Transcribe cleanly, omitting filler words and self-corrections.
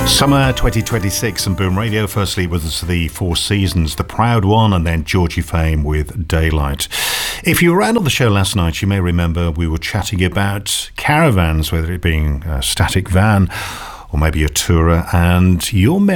Summer 2026 and Boom Radio. Firstly was the Four Seasons, The Proud One, and then Georgie Fame with Daylight. If you were around on the show last night, you may remember we were chatting about caravans, whether it being a static van or maybe a tourer, and your memory